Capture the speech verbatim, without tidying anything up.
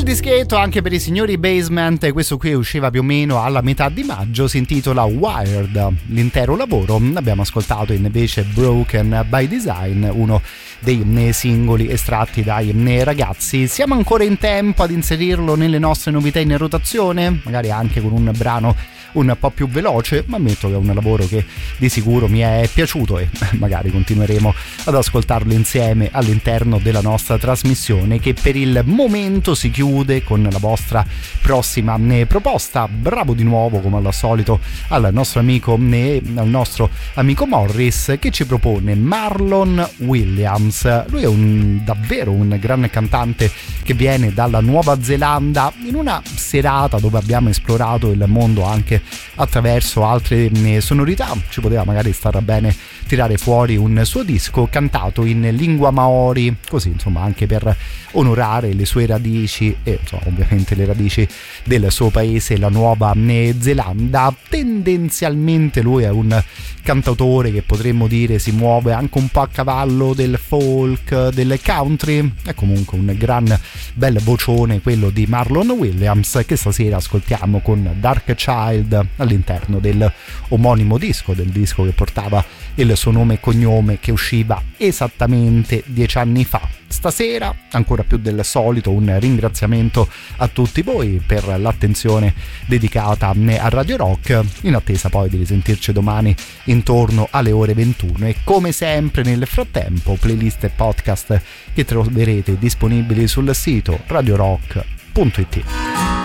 Bel dischetto anche per i signori Basement, questo qui usciva più o meno alla metà di maggio, si intitola Wired, l'intero lavoro. Abbiamo ascoltato invece Broken by Design, uno dei singoli estratti dai ragazzi. Siamo ancora in tempo ad inserirlo nelle nostre novità in rotazione, magari anche con un brano un po' più veloce, ma ammetto che è un lavoro che di sicuro mi è piaciuto e magari continueremo ad ascoltarlo insieme all'interno della nostra trasmissione, che per il momento si chiude con la vostra prossima proposta. Bravo di nuovo come al solito al nostro amico al nostro amico Morris, che ci propone Marlon Williams. Lui è un davvero un grande cantante che viene dalla Nuova Zelanda, in una serata dove abbiamo esplorato il mondo anche attraverso altre sonorità. Ci poteva magari stare bene tirare fuori un suo disco cantato in lingua maori, così insomma anche per onorare le sue radici e insomma, ovviamente le radici del suo paese, la Nuova Zelanda. Tendenzialmente lui è un cantautore che potremmo dire si muove anche un po' a cavallo del folk, del country. È comunque un gran bel vocione quello di Marlon Williams, che stasera ascoltiamo con Dark Child all'interno del omonimo disco, del disco che portava il suo nome e cognome, che usciva esattamente dieci anni fa. Stasera, ancora più del solito, un ringraziamento a tutti voi per l'attenzione dedicata a Radio Rock, in attesa poi di risentirci domani intorno alle ore ventuno, e come sempre nel frattempo playlist e podcast che troverete disponibili sul sito radio rock punto it.